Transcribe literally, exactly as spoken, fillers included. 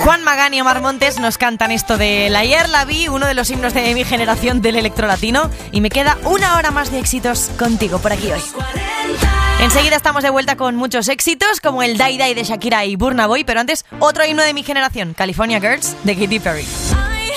Juan Magán y Omar Montes nos cantan esto de La Ayer la vi, uno de los himnos de mi generación del electrolatino, y me queda una hora más de éxitos contigo por aquí hoy. Enseguida estamos de vuelta con muchos éxitos como el Die Die de Shakira y Burna Boy, pero antes otro himno de mi generación, California Girls de Katy Perry.